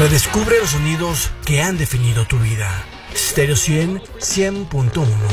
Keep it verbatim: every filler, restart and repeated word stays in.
Redescubre los sonidos que han definido tu vida. Stereo cien, cien punto uno.